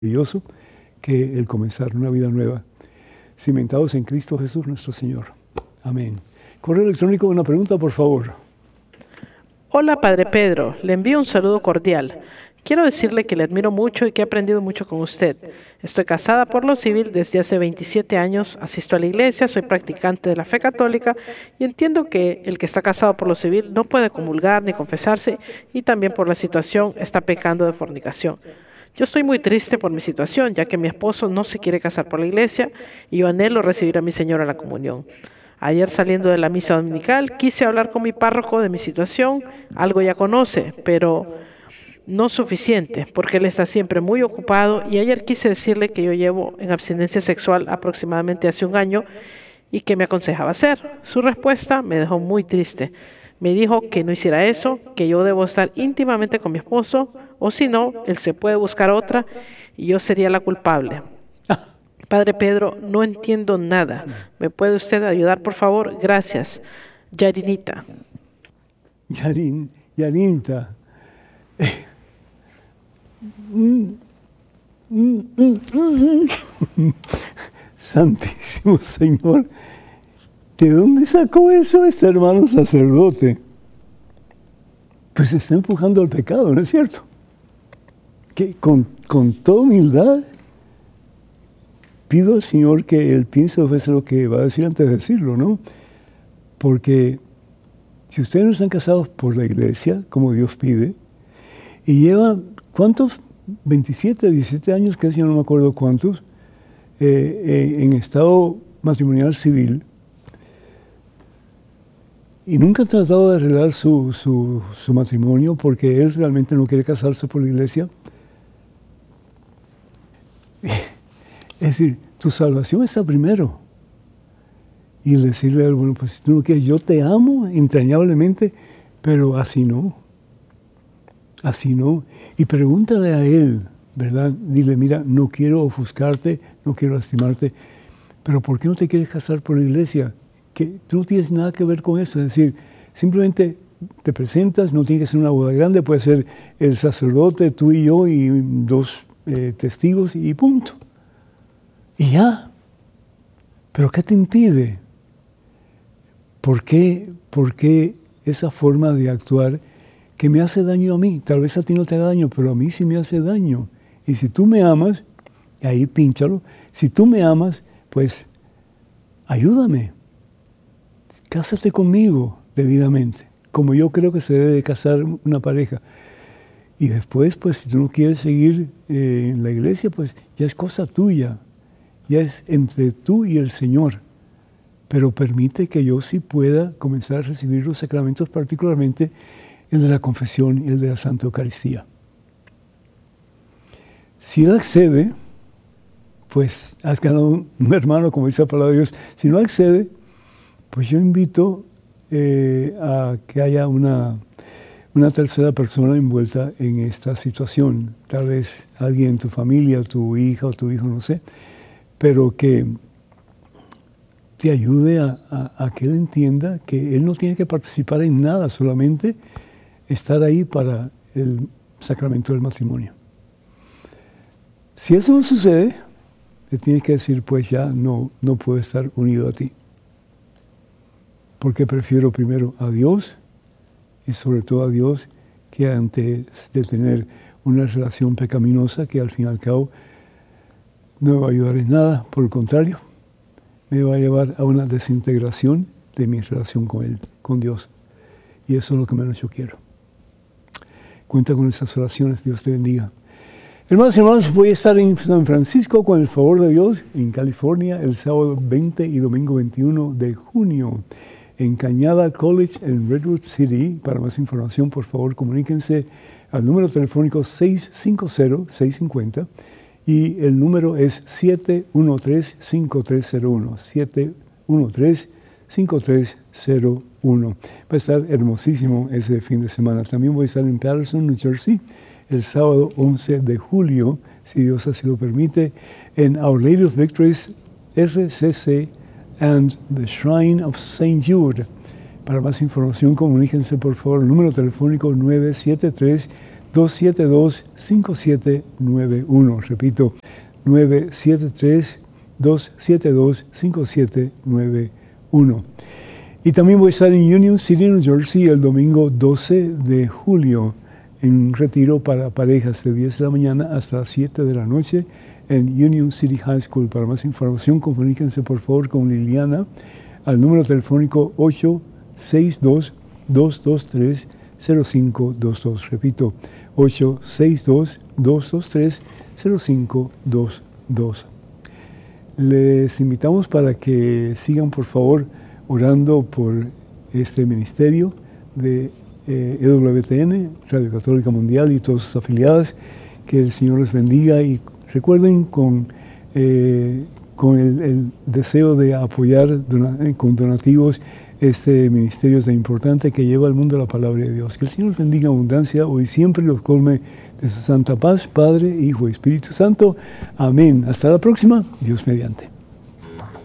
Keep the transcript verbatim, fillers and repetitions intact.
maravilloso que el comenzar una vida nueva, cimentados en Cristo Jesús nuestro Señor. Amén. Correo electrónico, una pregunta, por favor. Hola, Padre Pedro. Le envío un saludo cordial. Quiero decirle que le admiro mucho y que he aprendido mucho con usted. Estoy casada por lo civil desde hace veintisiete años, asisto a la iglesia, soy practicante de la fe católica y entiendo que el que está casado por lo civil no puede comulgar ni confesarse y también por la situación está pecando de fornicación. Yo estoy muy triste por mi situación, ya que mi esposo no se quiere casar por la iglesia y yo anhelo recibir a mi señora en la comunión. Ayer saliendo de la misa dominical quise hablar con mi párroco de mi situación, algo ya conoce, pero no suficiente, porque él está siempre muy ocupado y ayer quise decirle que yo llevo en abstinencia sexual aproximadamente hace un año y que me aconsejaba hacer. Su respuesta me dejó muy triste. Me dijo que no hiciera eso, que yo debo estar íntimamente con mi esposo, o si no, él se puede buscar otra y yo sería la culpable. Padre Pedro, no entiendo nada. ¿Me puede usted ayudar, por favor? Gracias. Yarinita. Yarin, Yarinta. Eh. Mm, mm, mm, mm. Santísimo Señor, ¿de dónde sacó eso este hermano sacerdote? Pues se está empujando al pecado, ¿no es cierto? Que con, con toda humildad pido al Señor que Él piense dos veces lo que va a decir antes de decirlo, ¿no? Porque si ustedes no están casados por la iglesia, como Dios pide, y llevan, ¿cuántos? veintisiete, diecisiete años, casi no me acuerdo cuántos, eh, eh, en estado matrimonial civil, y nunca han tratado de arreglar su, su, su matrimonio porque él realmente no quiere casarse por la iglesia. Es decir, tu salvación está primero. Y decirle a él, bueno, pues si tú no quieres, yo te amo entrañablemente, pero así no. Así no. Y pregúntale a él, ¿verdad? Dile, mira, no quiero ofuscarte, no quiero lastimarte, pero ¿por qué no te quieres casar por la iglesia? Que tú no tienes nada que ver con eso. Es decir, simplemente te presentas, no tiene que ser una boda grande, puede ser el sacerdote, tú y yo y dos eh, testigos y punto. Y ya. ¿Pero qué te impide? ¿Por qué, por qué esa forma de actuar que me hace daño a mí? Tal vez a ti no te haga daño, pero a mí sí me hace daño. Y si tú me amas, ahí pínchalo, si tú me amas, pues ayúdame. Cásate conmigo debidamente, como yo creo que se debe de casar una pareja. Y después, pues, si tú no quieres seguir eh, en la iglesia, pues ya es cosa tuya. Ya es entre tú y el Señor. Pero permite que yo sí pueda comenzar a recibir los sacramentos, particularmente el de la confesión y el de la Santa Eucaristía. Si él accede, pues has ganado un, un hermano, como dice la palabra de Dios. Si no accede, pues yo invito eh, a que haya una, una tercera persona envuelta en esta situación. Tal vez alguien en tu familia, tu hija o tu hijo, no sé, pero que te ayude a, a, a que él entienda que él no tiene que participar en nada, solamente estar ahí para el sacramento del matrimonio. Si eso no sucede, le tienes que decir, pues ya no, no puedo estar unido a ti. Porque prefiero primero a Dios y sobre todo a Dios que antes de tener una relación pecaminosa que al fin y al cabo no me va a ayudar en nada, por el contrario, me va a llevar a una desintegración de mi relación con Él, con Dios. Y eso es lo que menos yo quiero. Cuenta con esas oraciones, Dios te bendiga. Hermanos y hermanos, voy a estar en San Francisco con el favor de Dios, en California, el sábado veinte y domingo veintiuno de junio, en Cañada College, en Redwood City. Para más información, por favor, comuníquense al número telefónico seis cinco cero, seis cinco cero y el número es siete uno tres, cinco tres cero uno, siete uno tres, cinco tres cero uno. Va a estar hermosísimo ese fin de semana. También voy a estar en Patterson, New Jersey, el sábado once de julio, si Dios así lo permite, en Our Lady of Victories, R C C and the Shrine of Saint Jude. Para más información, comuníquense por favor al número telefónico nueve siete tres, dos siete dos, cinco siete nueve uno. Repito, nueve siete tres, dos siete dos, cinco siete nueve uno. Y también voy a estar en Union City, New Jersey, el domingo doce de julio, en un retiro para parejas de diez de la mañana hasta las siete de la noche en Union City High School. Para más información, comuníquense por favor con Liliana al número telefónico ocho seis dos, dos dos tres, cero cinco dos dos. Repito, ocho seis dos, dos dos tres, cero cinco dos dos. Les invitamos para que sigan por favor orando por este ministerio de eh, E W T N, Radio Católica Mundial, y todas sus afiliadas. Que el Señor les bendiga, y recuerden con, eh, con el, el deseo de apoyar dona, con donativos este ministerio tan importante que lleva al mundo la palabra de Dios. Que el Señor les bendiga en abundancia hoy, siempre los colme de su santa paz, Padre, Hijo y Espíritu Santo. Amén. Hasta la próxima, Dios mediante.